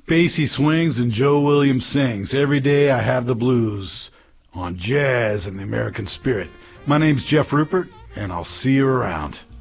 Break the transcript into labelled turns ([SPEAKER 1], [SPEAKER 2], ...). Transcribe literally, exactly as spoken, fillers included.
[SPEAKER 1] Basie swings and Joe Williams sings. Every day I have the blues on Jazz and the American Spirit. My name's Jeff Rupert, and I'll see you around.